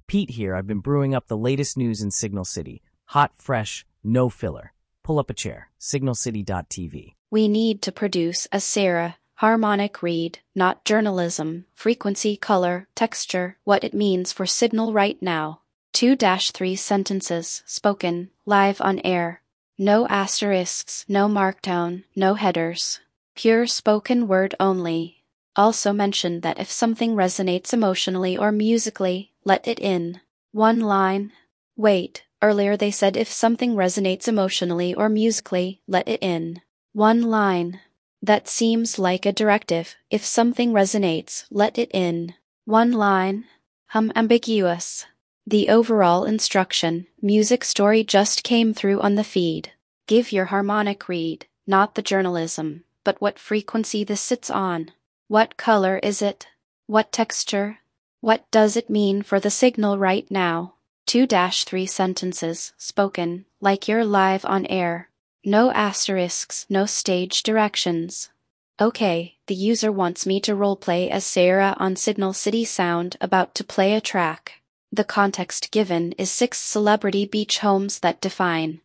Pete here. I've been brewing up the latest news in Signal City. Hot, fresh, no filler. Pull up a chair. Signalcity.tv. We need to produce a Sarah harmonic read, not journalism, frequency, color, texture, what it means for Signal right now. 2-3 sentences, spoken, live on air. No asterisks, no markdown, no headers. Pure spoken word only. Also mention that if something resonates emotionally or musically, let it in. One line. Wait, earlier they said if something resonates emotionally or musically, let it in. One line. That seems like a directive. If something resonates, let it in. One line. Ambiguous. The overall instruction, music story just came through on the feed. Give your harmonic read, not the journalism, but what frequency this sits on. What color is it? What texture? What does it mean for the signal right now? 2-3 sentences, spoken, like you're live on air. No asterisks, no stage directions. Okay, the user wants me to roleplay as Sarah on Signal City Sound about to play a track. The context given is 6 celebrity beach homes that define